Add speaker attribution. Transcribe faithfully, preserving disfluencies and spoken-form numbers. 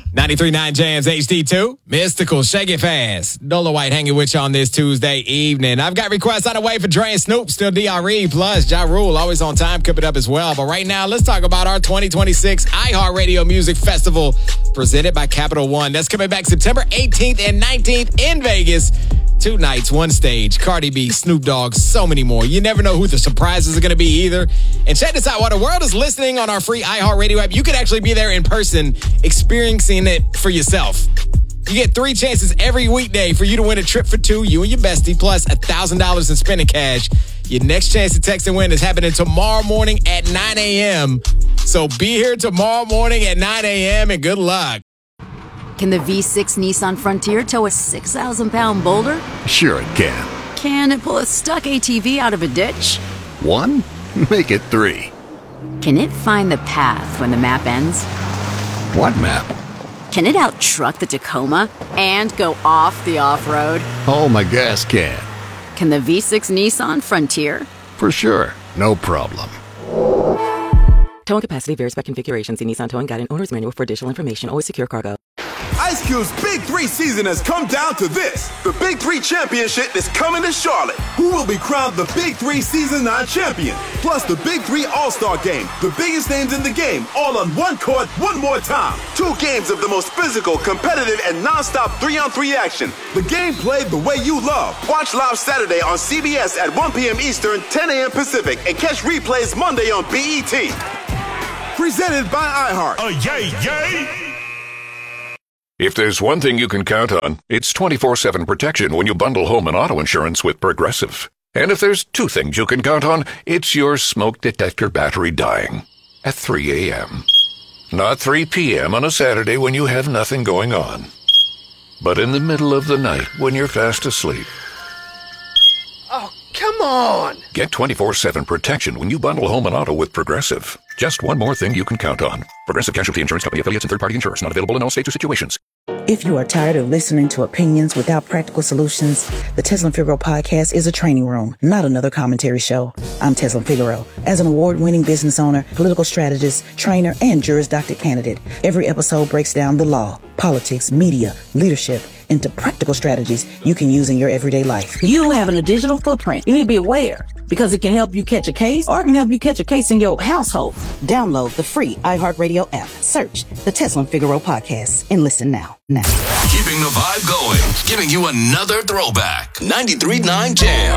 Speaker 1: ninety-three point nine Jams H D two. Mystical, Shake It Fast. Dola White hanging with you on this Tuesday evening. I've got requests on the way for Dre and Snoop, still D R E, plus Ja Rule, always on time, keep it up as well. But right now, let's talk about our twenty twenty-six iHeartRadio Music Festival presented by Capital One. That's coming back September eighteenth and nineteenth in Vegas. Two nights, one stage, Cardi B, Snoop Dogg, so many more. You never know who the surprises are going to be either. And check this out. While the world is listening on our free iHeartRadio app, you can actually be there in person, experiencing it for yourself. You get three chances every weekday for you to win a trip for two, you and your bestie, plus one thousand dollars in spending cash. Your next chance to text and win is happening tomorrow morning at nine a.m. So be here tomorrow morning at nine a.m. and good luck.
Speaker 2: Can the V six Nissan Frontier tow a six thousand pound boulder?
Speaker 3: Sure it can.
Speaker 2: Can it pull a stuck A T V out of a ditch?
Speaker 3: One? Make it three.
Speaker 2: Can it find the path when the map ends?
Speaker 3: What map?
Speaker 2: Can it out-truck the Tacoma and go off the off-road?
Speaker 3: Oh, my gas can.
Speaker 2: Can the V six Nissan Frontier?
Speaker 3: For sure. No problem.
Speaker 4: Towing capacity varies by configuration. See Nissan Towing Guide and Owner's Manual for additional information. Always secure cargo.
Speaker 5: Ice Cube's Big Three season has come down to this. The Big Three Championship is coming to Charlotte. Who will be crowned the Big Three Season nine champion? Plus the Big Three All-Star Game. The biggest names in the game, all on one court, one more time. Two games of the most physical, competitive, and non-stop three-on-three action. The game played the way you love. Watch live Saturday on C B S at one p.m. Eastern, ten a.m. Pacific, and catch replays Monday on B E T. Presented by iHeart.
Speaker 6: Oh, yay, yay!
Speaker 7: If there's one thing you can count on, it's twenty-four seven protection when you bundle home and auto insurance with Progressive. And if there's two things you can count on, it's your smoke detector battery dying at three a.m. Not three p.m. on a Saturday when you have nothing going on, but in the middle of the night when you're fast asleep.
Speaker 8: Oh, come on!
Speaker 7: Get twenty-four seven protection when you bundle home and auto with Progressive. Just one more thing you can count on. Progressive Casualty Insurance Company affiliates and third-party insurers. Not available in all states or situations.
Speaker 9: If you are tired of listening to opinions without practical solutions, the Teslin Figaro podcast is a training room, not another commentary show. I'm Teslin Figaro. As an award-winning business owner, political strategist, trainer, and Juris Doctor candidate, every episode breaks down the law, politics, media, leadership, into practical strategies you can use in your everyday life.
Speaker 10: You having a digital footprint. You need to be aware because it can help you catch a case or it can help you catch a case in your household.
Speaker 9: Download the free iHeartRadio app. Search the Teslin Figaro podcast and listen now. Now.
Speaker 6: Keeping the vibe going. Giving you another throwback. ninety-three point nine Jam.